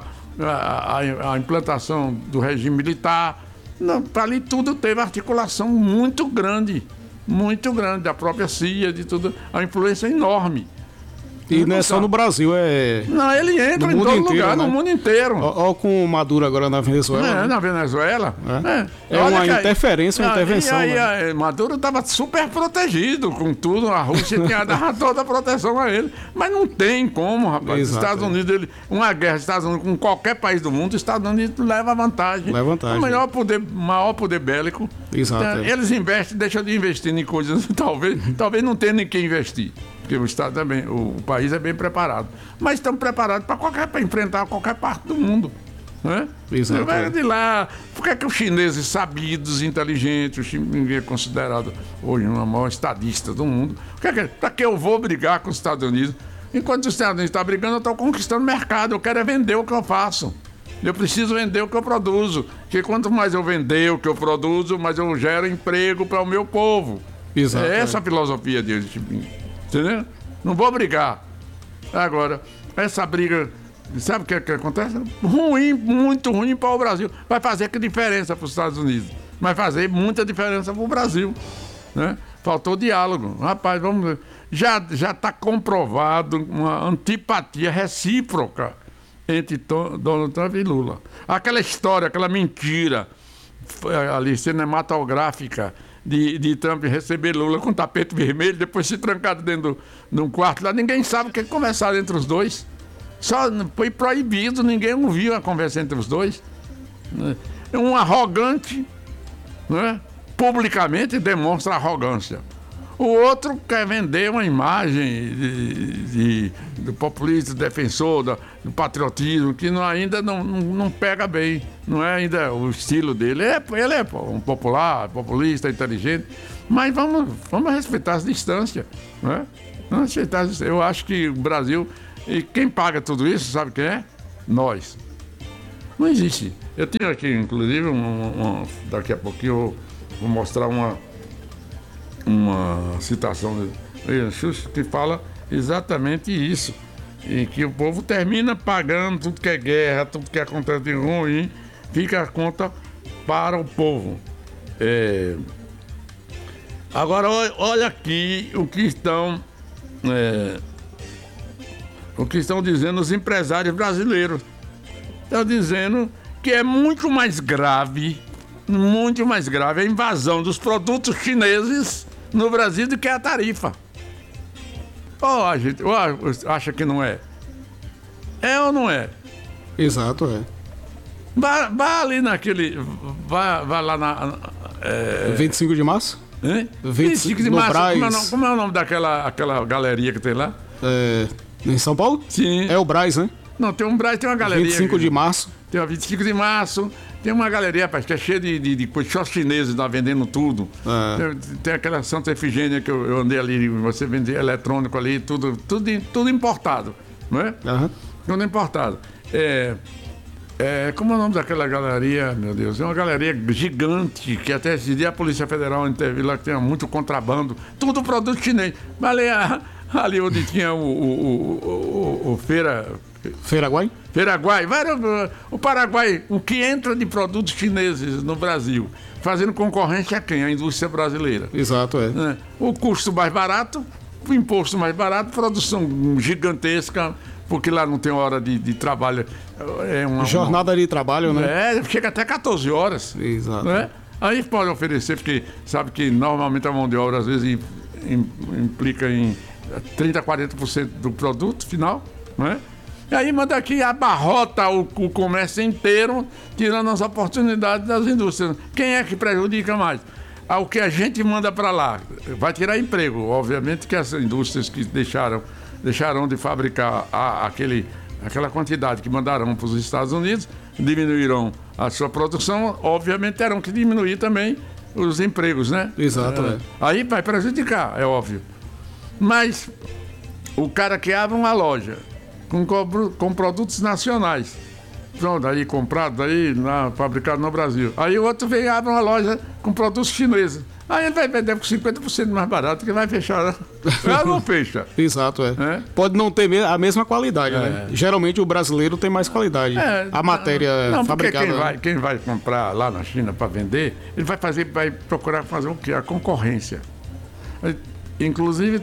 a implantação do regime militar. Para ali tudo teve articulação muito grande da própria CIA, de tudo, a influência enorme. E não é só no Brasil, Não, ele entra em todo lugar, né? No mundo inteiro. Olha com o Maduro agora na Venezuela. Na Venezuela. É uma interferência, uma intervenção. E Maduro estava super protegido com tudo, a Rússia tinha dado toda a proteção a ele. Mas não tem como, rapaz. Os Estados Unidos, uma guerra dos Estados Unidos com qualquer país do mundo, os Estados Unidos leva vantagem. Leva vantagem. O maior poder bélico. Exato. Eles investem, deixam de investir em coisas, talvez não tenha nem que investir. Porque o Estado também, o país é bem preparado. Mas estamos preparados para enfrentar qualquer parte do mundo. Né? Exato. Vai de lá. Por que os chineses sabidos, inteligentes, ninguém é considerado hoje o maior estadista do mundo? Para que eu vou brigar com os Estados Unidos? Enquanto os Estados Unidos estão brigando, eu estou conquistando mercado. Eu quero vender o que eu faço. Eu preciso vender o que eu produzo. Porque quanto mais eu vender o que eu produzo, mais eu gero emprego para o meu povo. Exato. É essa a filosofia de hoje. Entendeu? Não vou brigar. Agora, essa briga, sabe o que acontece? Ruim, muito ruim para o Brasil. Vai fazer que diferença para os Estados Unidos? Vai fazer muita diferença para o Brasil. Né? Faltou diálogo. Rapaz, vamos ver. Já está comprovado uma antipatia recíproca entre Donald Trump e Lula. Aquela história, aquela mentira ali cinematográfica de Trump receber Lula com tapete vermelho, depois se trancar dentro de um quarto lá, ninguém sabe o que conversaram entre os dois. Só foi proibido, ninguém ouviu a conversa entre os dois. Um arrogante, né, publicamente demonstra arrogância. O outro quer vender uma imagem do populista, do defensor, do patriotismo, que ainda não pega bem. Não é ainda o estilo dele. Ele é um popular, populista, inteligente. Mas vamos respeitar as distâncias. Né? Vamos respeitar as distâncias. Eu acho que o Brasil... E quem paga tudo isso, sabe quem é? Nós. Não existe. Eu tenho aqui, inclusive, daqui a pouquinho eu vou mostrar uma citação do William Schuster que fala exatamente isso. E que o povo termina pagando tudo que é guerra, tudo que acontece de ruim, fica a conta para o povo. Agora, olha aqui o que estão dizendo os empresários brasileiros. Estão dizendo que é muito mais grave a invasão dos produtos chineses no Brasil do que a tarifa. A gente acha que não é? É ou não é? Exato, é. Vai ali naquele... Vai lá na... 25 de março? Hein? 25 de março. Como é o nome daquela galeria que tem lá? Em São Paulo? Sim. É o Brás, né? Não, tem um Brás, tem uma galeria. 25 de março. Tem uma 25 de março. Tem uma galeria, rapaz, que é cheia de só chineses lá vendendo tudo. Tem aquela Santa Efigênia que eu andei ali, você vendia eletrônico ali, tudo importado, não é? Uhum. Tudo importado. Como é o nome daquela galeria, meu Deus? É uma galeria gigante, que até esse dia a Polícia Federal interviu lá, que tem muito contrabando, tudo produto chinês. Mas ali onde tinha o Feiraguai? Feiraguai, o Paraguai, o que entra de produtos chineses no Brasil, fazendo concorrência a quem? A indústria brasileira. Exato, O custo mais barato, o imposto mais barato, produção gigantesca, porque lá não tem hora de trabalho. Jornada de trabalho, né? Chega até 14 horas. Exato. Né? Aí pode oferecer, porque sabe que normalmente a mão de obra às vezes implica em 30% a 40% do produto final, né? E aí manda aqui, abarrota o comércio inteiro, tirando as oportunidades das indústrias. Quem é que prejudica mais? O que a gente manda para lá vai tirar emprego. Obviamente que as indústrias que deixarão de fabricar aquela quantidade que mandarão para os Estados Unidos, diminuirão a sua produção, obviamente terão que diminuir também os empregos, né? Exato, Aí vai prejudicar, é óbvio. Mas o cara que abre uma loja com produtos nacionais, pronto, aí comprado, fabricado no Brasil. Aí o outro vem e abre uma loja com produtos chineses. Aí ele vai vender por 50% mais barato, que vai fechar. Ela não fecha. Exato, Pode não ter a mesma qualidade, né? Geralmente o brasileiro tem mais qualidade. A matéria fabricada. Porque quem vai comprar lá na China para vender, ele vai procurar fazer o quê? A concorrência. Inclusive,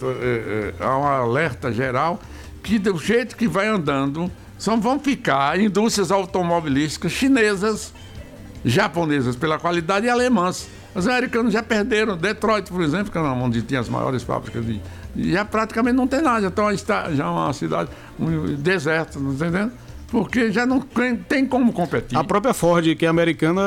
há um alerta geral que do jeito que vai andando, vão ficar indústrias automobilísticas chinesas, japonesas pela qualidade e alemãs. Os americanos já perderam. Detroit, por exemplo, que é onde tinha as maiores fábricas, já praticamente não tem nada. Já é uma cidade, um deserto, não está entendendo? Porque já não tem como competir. A própria Ford, que é americana,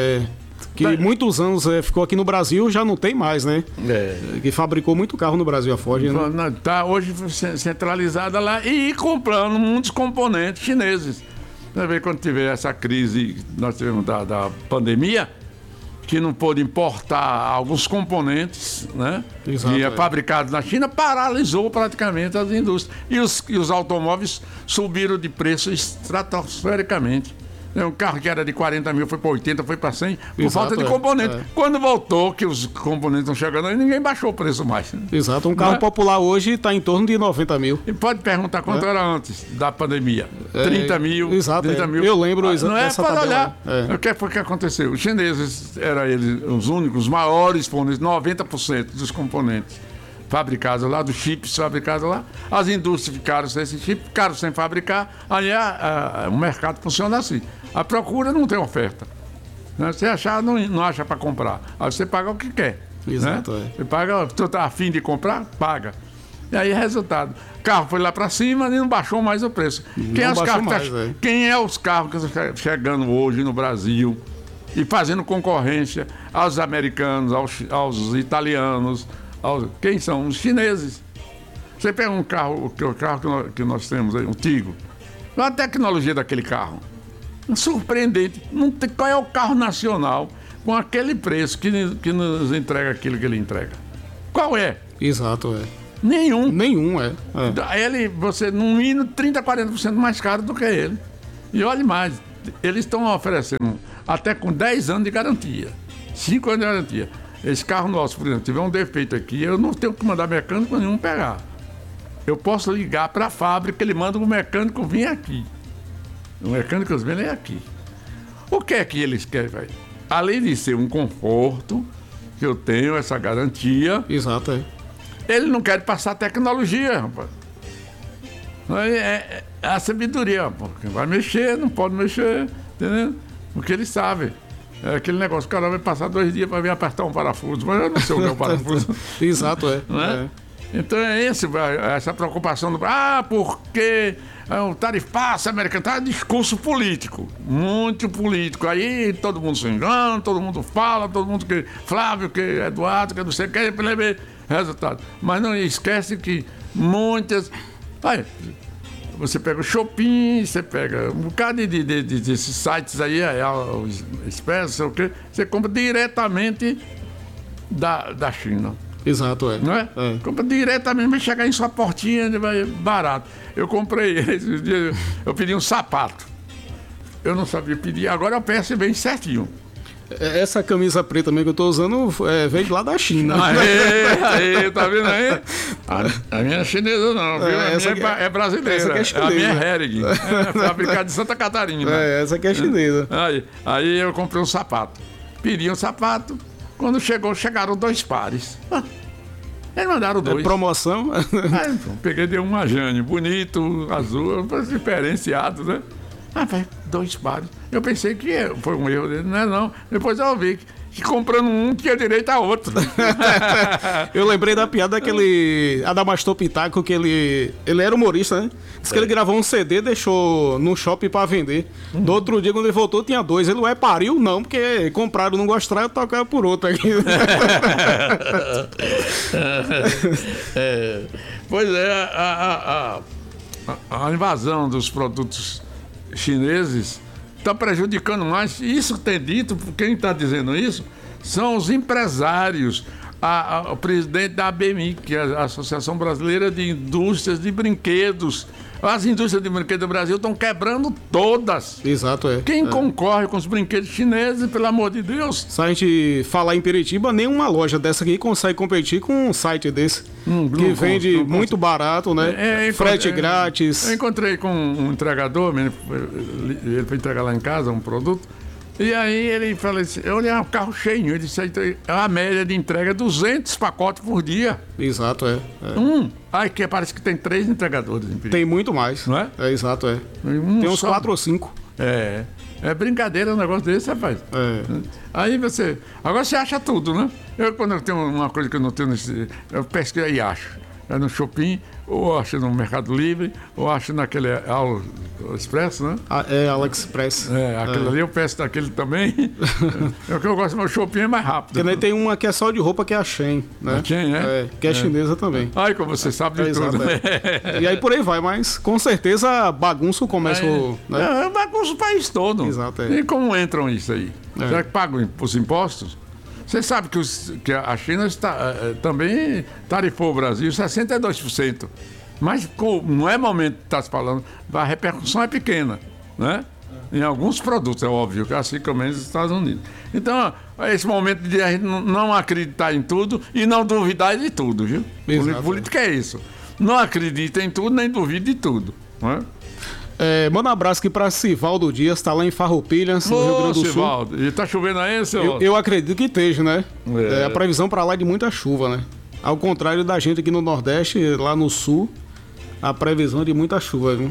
que muitos anos ficou aqui no Brasil, já não tem mais, né? Que fabricou muito carro no Brasil, a Ford, né? Está hoje centralizada lá e comprando muitos componentes chineses. Você vê quando tiver essa crise que nós tivemos da pandemia, que não pôde importar alguns componentes, né? Exato, que é fabricado na China, paralisou praticamente as indústrias. E os automóveis subiram de preço estratosfericamente. Um carro que era de 40 mil foi para 80, foi para 100, por falta de componente. Quando voltou, que os componentes estão chegando aí, ninguém baixou o preço mais. Exato, um carro popular hoje está em torno de 90 mil. E pode perguntar quanto era antes da pandemia. 30 mil, exato, 30 mil. Eu lembro exatamente. Não é para olhar. O que foi que aconteceu? Os chineses eram eles os únicos, os maiores fornecedores, 90% dos componentes fabricados lá, dos chips fabricados lá. As indústrias ficaram sem esse chip, ficaram sem fabricar. Aí o mercado funciona assim. A procura não tem oferta. Né? Você achar, não acha para comprar. Aí você paga o que quer. Exato, né? Você paga, você está afim de comprar? Paga. E aí, resultado. O carro foi lá para cima e não baixou mais o preço. Quem é os carros que estão chegando hoje no Brasil e fazendo concorrência aos americanos, aos italianos, Quem são? Os chineses. Você pega um carro, o carro que nós temos aí, um Tigo. Olha a tecnologia daquele carro. Surpreendente. Não tem, qual é o carro nacional com aquele preço que nos entrega aquilo que ele entrega? Qual é? Exato, é. Nenhum. Nenhum, é. Você, no mínimo, 30%, 40% mais caro do que ele. E olhe mais, eles estão oferecendo até com 10 anos de garantia. 5 anos de garantia. Esse carro nosso, por exemplo, tiver um defeito aqui, eu não tenho que mandar mecânico nenhum pegar. Eu posso ligar para a fábrica, ele manda o mecânico vir aqui. O mecânico vem aqui. O que é que eles querem, velho? Além de ser um conforto, que eu tenho essa garantia. Exato, é. Ele não quer passar tecnologia, rapaz. É a sabedoria, rapaz. Quem vai mexer, não pode mexer, entendeu? Porque ele sabe. É aquele negócio, o cara vai passar 2 dias para vir apertar um parafuso, mas eu não sei o que é o parafuso. Exato, é. Não é? Então é essa preocupação do. Porque o tarifaço americano tá discurso político, muito político. Aí todo mundo se engana, todo mundo fala, todo mundo que. Flávio, que Eduardo, que não sei o que, para ver resultado. Mas não esquece que muitas. Aí, você pega o Shopping, você pega um bocado desses sites aí, o Express, sei o quê, você compra diretamente da China. Exato, é. Não é? Compra diretamente, vai chegar em sua portinha, vai barato. Eu comprei esses dias, eu pedi um sapato. Eu não sabia pedir, agora eu peço bem certinho. Essa camisa preta também que eu tô usando veio lá da China. Aí, tá vendo aí? A minha é chinesa não, viu? A minha é brasileira. Essa aqui é chinesa. A minha é Hering. É fabricada de Santa Catarina. Essa aqui é chinesa. Aí eu comprei um sapato. Pedi um sapato. Quando chegaram 2 pares. Eles mandaram 2. Promoção? Aí, então, peguei de uma Jane, bonito, azul, diferenciado, né? Vai, 2 pares. Eu pensei que foi um erro dele, não é não. Depois eu vi que comprando um tinha direito a outro. Eu lembrei da piada daquele Adamastor Pitaco, que ele era humorista, né? Diz que ele gravou um CD, deixou no shopping pra vender. Do outro dia, quando ele voltou, tinha 2. Ele, pariu? Não, porque compraram, não gostaram, tocaram por outro aqui. Pois é, a invasão dos produtos chineses está prejudicando mais. Isso tem dito, quem está dizendo isso são os empresários, o presidente da ABMI, que é a Associação Brasileira de Indústrias de Brinquedos. As indústrias de brinquedos do Brasil estão quebrando todas. Exato, é. Quem concorre com os brinquedos chineses, pelo amor de Deus? Se a gente falar em Piritiba, nenhuma loja dessa aqui consegue competir com um site desse. Que vende muito barato, né? Frete grátis. Eu encontrei com um entregador, ele foi entregar lá em casa um produto. E aí ele falou assim, eu olhei um carro cheio, ele disse, a média de entrega é 200 pacotes por dia. Exato, é. Que parece que tem 3 entregadores em Piritiba. Tem muito mais. Não é? Exato, é. Tem uns 4 ou 5. É brincadeira um negócio desse, rapaz. Aí você... Agora você acha tudo, né? Quando eu tenho uma coisa que eu não tenho eu pesquei e acho. É no Shopping, ou acho no Mercado Livre, ou acho naquele Expresso, né? AliExpress. Aquele ali eu peço daquele também. O que eu gosto, mas o Shopping é mais rápido. Porque tem uma que é só de roupa, que é a Shein, né? A Shein, né? Que é chinesa também. Como você sabe de tudo. E aí por aí vai, mas com certeza bagunça o comércio. Bagunça o país todo. Exato, E como entram isso aí? Será que pagam os impostos? Você sabe que a China também tarifou o Brasil 62%. Mas não é momento de estar se falando, a repercussão é pequena, né? Em alguns produtos, é óbvio, que assim como nos Estados Unidos. Então, é esse momento de a gente não acreditar em tudo e não duvidar de tudo, viu? Política é isso. Não acredita em tudo, nem duvide de tudo, não é? Manda um abraço aqui pra Sivaldo Dias, tá lá em Farroupilhas, no Rio Grande do Sul. Sivaldo, e tá chovendo aí, seu? Eu acredito que esteja, né? A previsão pra lá é de muita chuva, né? Ao contrário da gente aqui no Nordeste, lá no Sul, a previsão é de muita chuva, viu?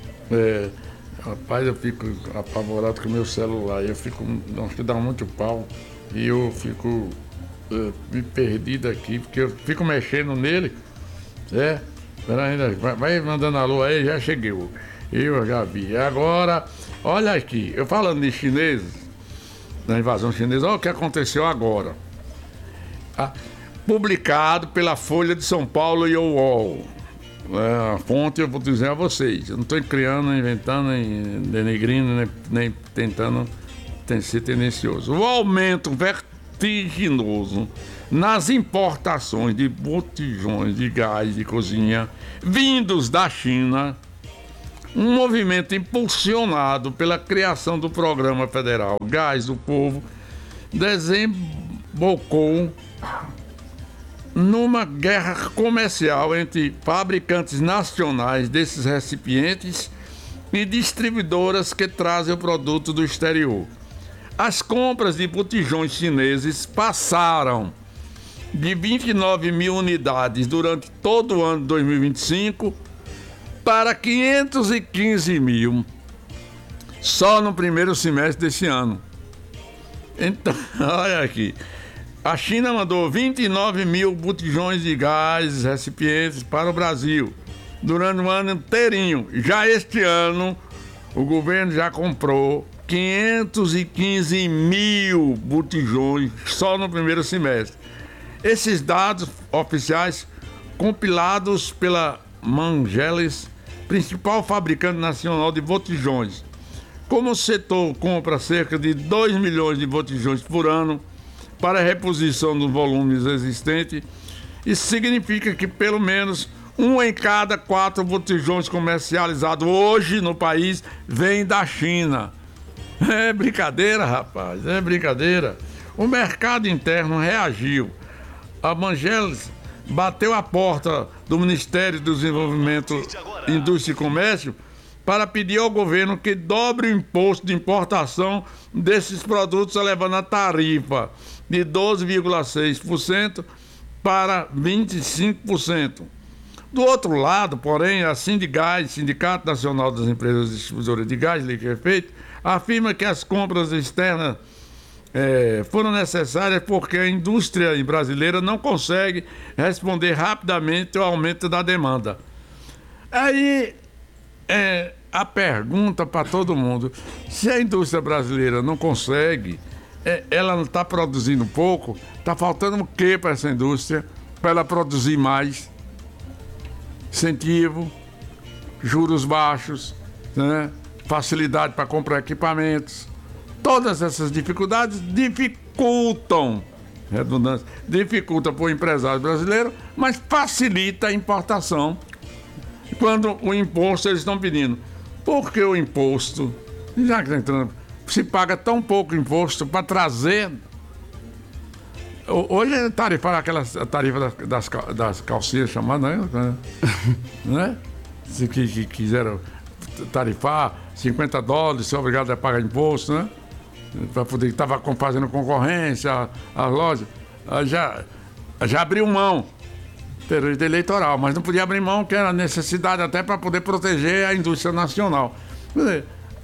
Rapaz, eu fico apavorado com o meu celular, acho que dá muito pau, e eu fico me perdido aqui, porque eu fico mexendo nele, vai mandando alô aí, já cheguei. Eu já vi. Agora, olha aqui, eu falando de chineses, da invasão chinesa, olha o que aconteceu agora. publicado pela Folha de São Paulo e o UOL. A fonte eu vou dizer a vocês. Eu não estou criando, inventando, nem denegrindo, nem tentando ser tendencioso. O aumento vertiginoso nas importações de botijões de gás de cozinha vindos da China, um movimento impulsionado pela criação do Programa Federal Gás do Povo, desembocou numa guerra comercial entre fabricantes nacionais desses recipientes e distribuidoras que trazem o produto do exterior. As compras de botijões chineses passaram de 29 mil unidades durante todo o ano de 2025 para 515 mil só no primeiro semestre desse ano. Então, olha aqui. A China mandou 29 mil botijões de gás, recipientes para o Brasil durante o ano inteirinho. Já este ano, o governo já comprou 515 mil botijões só no primeiro semestre. Esses dados oficiais, compilados pela Mangeles, principal fabricante nacional de botijões. Como o setor compra cerca de 2 milhões de botijões por ano para a reposição dos volumes existentes, isso significa que pelo menos 1 em cada 4 botijões comercializados hoje no país vem da China. É brincadeira, rapaz, é brincadeira. O mercado interno reagiu. A Mangeles bateu a porta do Ministério do Desenvolvimento, Indústria e Comércio para pedir ao governo que dobre o imposto de importação desses produtos, elevando a tarifa de 12,6% para 25%. Do outro lado, porém, a Sindigás, Sindicato Nacional das Empresas Distribuidoras de Gás Liquefeito, afirma que as compras externas foram necessárias porque a indústria brasileira não consegue responder rapidamente ao aumento da demanda. Aí a pergunta para todo mundo: se a indústria brasileira não consegue, ela não está produzindo pouco, está faltando o que para essa indústria, para ela produzir mais? Incentivo, juros baixos, né? Facilidade para comprar equipamentos. Todas essas dificuldades dificultam para o empresário brasileiro, mas facilita a importação. Quando o imposto eles estão pedindo. Por que o imposto? Já que está entrando, se paga tão pouco imposto para trazer. Hoje é tarifa, aquela tarifa das calcinhas chamadas, né? Se que quiseram tarifar $50, ser obrigado a pagar imposto, né? Para poder, estava fazendo concorrência, as lojas, já abriu mão, período eleitoral, mas não podia abrir mão, que era necessidade até para poder proteger a indústria nacional. Quer dizer,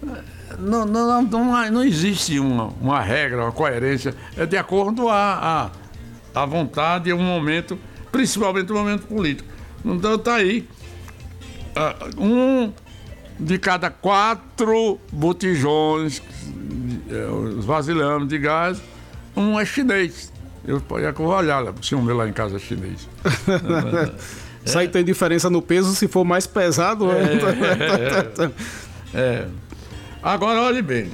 não existe uma regra, uma coerência, é de acordo à vontade e o momento, principalmente o momento político. Então está aí, 1 de cada 4 botijões, os vasilhames de gás, um é chinês. Eu vou olhar se o meu lá em casa é chinês. Isso aí tem diferença no peso se for mais pesado. Agora, olhe bem.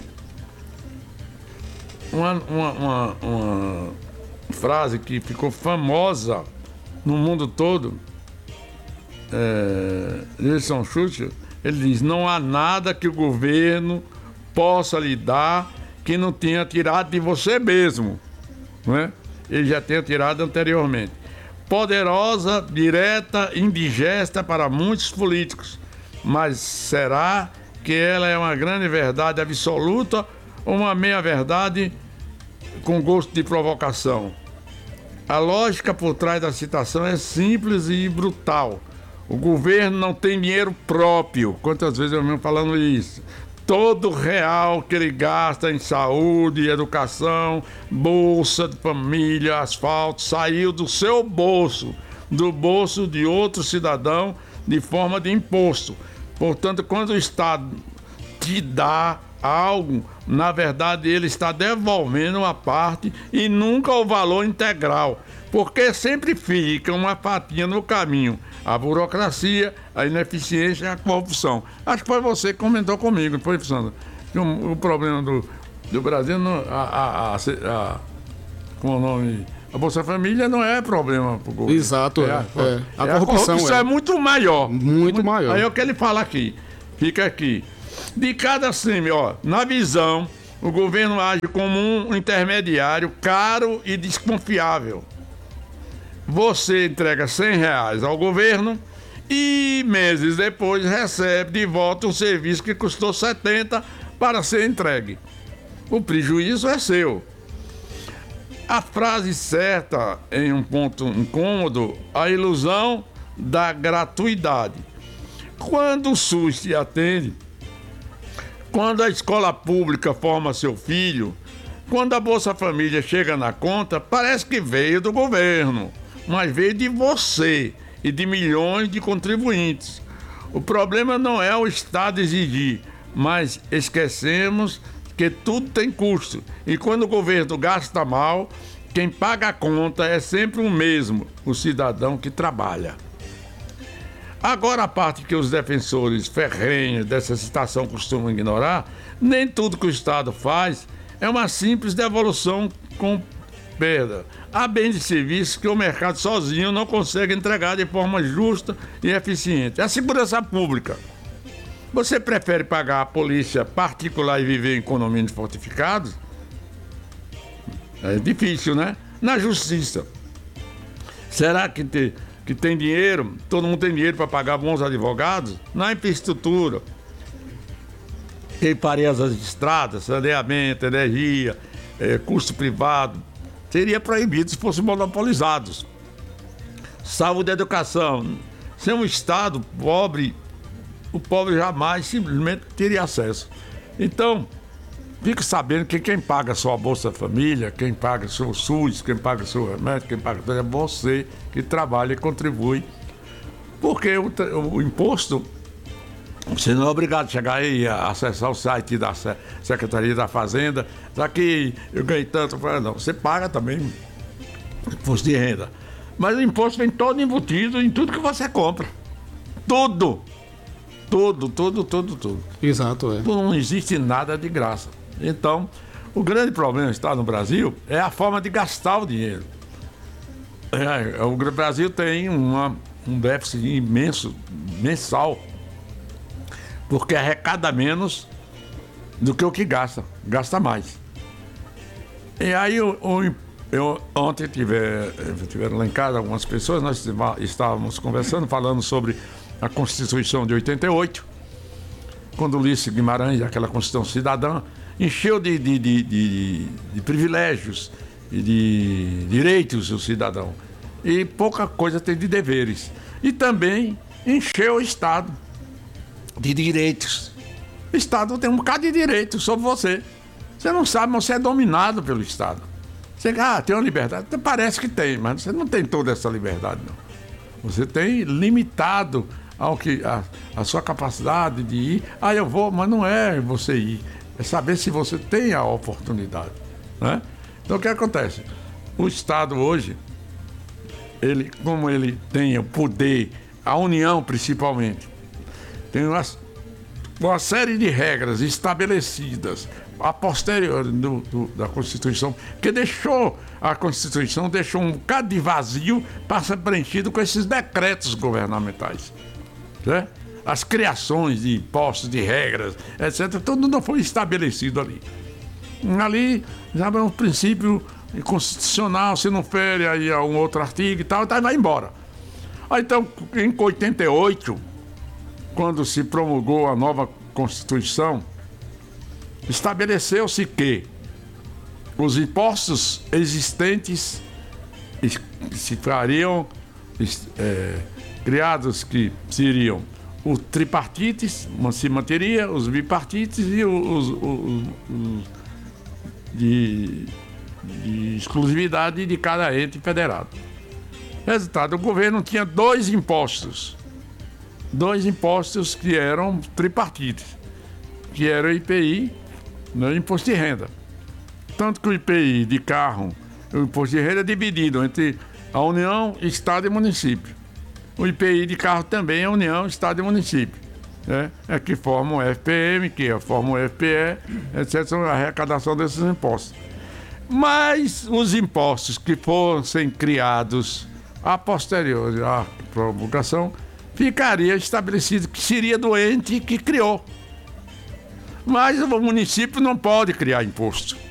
Uma frase que ficou famosa no mundo todo, Winston Churchill, ele diz: não há nada que o governo possa lhe dar que não tenha tirado de você mesmo, não é? Ele já tenha tirado anteriormente. Poderosa, direta, indigesta para muitos políticos, mas será que ela é uma grande verdade absoluta ou uma meia-verdade com gosto de provocação? A lógica por trás da citação é simples e brutal. O governo não tem dinheiro próprio. Quantas vezes eu venho falando isso? Todo real que ele gasta em saúde, educação, bolsa de família, asfalto, saiu do seu bolso, do bolso de outro cidadão, de forma de imposto. Portanto, quando o Estado te dá algo, na verdade ele está devolvendo uma parte e nunca o valor integral, porque sempre fica uma fatia no caminho, a burocracia, a ineficiência e a corrupção. Acho que foi você que comentou comigo, não foi, Sandra? O problema do Brasil, com o nome... A Bolsa Família não é problema pro governo. Exato, a corrupção é muito maior. Muito maior. Aí é o que ele fala aqui. Fica aqui. De cada 100 mil, na visão, o governo age como um intermediário caro e desconfiável. Você entrega R$100 ao governo e meses depois recebe de volta um serviço que custou 70 para ser entregue. O prejuízo é seu. A frase certa em um ponto incômodo, a ilusão da gratuidade. Quando o SUS te atende, quando a escola pública forma seu filho, quando a Bolsa Família chega na conta, parece que veio do governo, mas veio de você e de milhões de contribuintes. O problema não é o Estado exigir, mas esquecemos que tudo tem custo. E quando o governo gasta mal, quem paga a conta é sempre o mesmo, o cidadão que trabalha. Agora, a parte que os defensores ferrenhos dessa situação costumam ignorar, nem tudo que o Estado faz é uma simples devolução com perda. Há bens e serviços que o mercado sozinho não consegue entregar de forma justa e eficiente. A segurança pública. Você prefere pagar a polícia particular e viver em condomínios fortificados? É difícil, né? Na justiça. Será que tem dinheiro? Todo mundo tem dinheiro para pagar bons advogados? Na infraestrutura. Quem faria as estradas, saneamento, energia, custo privado, seria proibido se fossem monopolizados. Saúde e educação. Sem um Estado pobre, o pobre jamais simplesmente teria acesso. Então, fique sabendo que quem paga sua Bolsa Família, quem paga seu SUS, quem paga seu remédio, quem paga tudo é você que trabalha e contribui. Porque o imposto, você não é obrigado a chegar aí a acessar o site da Secretaria da Fazenda. Aqui eu ganhei tanto. Não, você paga também imposto de renda. Mas o imposto vem todo embutido em tudo que você compra. Tudo. Tudo. Exato, Não existe nada de graça. Então, o grande problema que está no Brasil é a forma de gastar o dinheiro. O Brasil tem um déficit imenso, mensal, porque arrecada menos do que o que gasta. Gasta mais. E aí, ontem tiveram lá em casa algumas pessoas, nós estávamos conversando, falando sobre a Constituição de 88, quando Ulisses Guimarães, aquela Constituição cidadã, encheu de privilégios e de direitos o cidadão. E pouca coisa tem de deveres. E também encheu o Estado de direitos. O Estado tem um bocado de direitos sobre você. Você não sabe, mas você é dominado pelo Estado. Você tem uma liberdade. Parece que tem, mas você não tem toda essa liberdade, não. Você tem limitado a sua capacidade de ir. Eu vou, mas não é você ir. É saber se você tem a oportunidade, né? Então, o que acontece? O Estado hoje, como ele tem o poder, a União principalmente, tem uma série de regras estabelecidas a posteriori da Constituição, que a Constituição deixou um bocado de vazio para ser preenchido com esses decretos governamentais, né? As criações de impostos, de regras, etc., tudo não foi estabelecido ali. Ali já é um princípio constitucional, se não fere aí a um outro artigo e tal, vai embora. Então, em 88, quando se promulgou a nova Constituição, estabeleceu-se que os impostos existentes se fariam criados, que seriam o tripartites, se manteria, os bipartites e os de exclusividade de cada ente federado. Resultado, o governo tinha dois impostos que eram tripartites, que era o IPI, né? Imposto de renda. Tanto que o IPI de carro, o imposto de renda é dividido entre a União, Estado e município. O IPI de carro também é União, Estado e município, né? É que formam o FPM, que formam o FPE, etc. São a arrecadação desses impostos. Mas os impostos que fossem criados a posteriori à promulgação, ficaria estabelecido que seria do ente que criou. Mas o município não pode criar imposto.